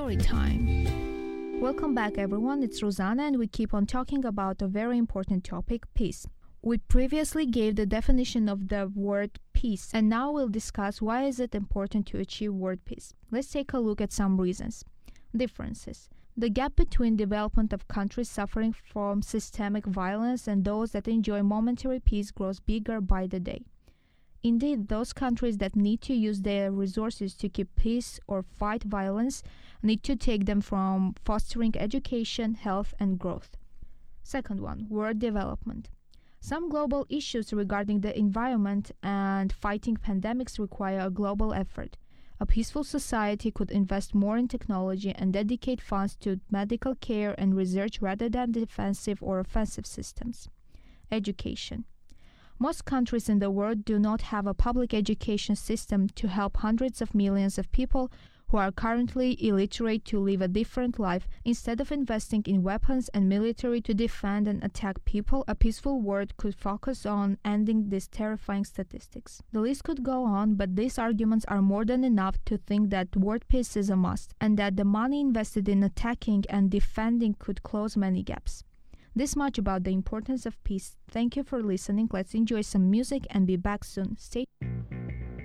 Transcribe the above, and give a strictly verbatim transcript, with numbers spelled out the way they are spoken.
Story time. Welcome back, everyone. It's Rosanna, and we keep on talking about a very important topic, peace. We previously gave the definition of the word peace, and now we'll discuss why is it important to achieve world peace. Let's take a look at some reasons. Differences. The gap between development of countries suffering from systemic violence and those that enjoy momentary peace grows bigger by the day. Indeed, those countries that need to use their resources to keep peace or fight violence need to take them from fostering education, health, and growth. Second one, world development. Some global issues regarding the environment and fighting pandemics require a global effort. A peaceful society could invest more in technology and dedicate funds to medical care and research rather than defensive or offensive systems. Education. Most countries in the world do not have a public education system to help hundreds of millions of people who are currently illiterate to live a different life. Instead of investing in weapons and military to defend and attack people, a peaceful world could focus on ending these terrifying statistics. The list could go on, but these arguments are more than enough to think that world peace is a must, and that the money invested in attacking and defending could close many gaps. This much about the importance of peace. Thank you for listening. Let's enjoy some music and be back soon. Stay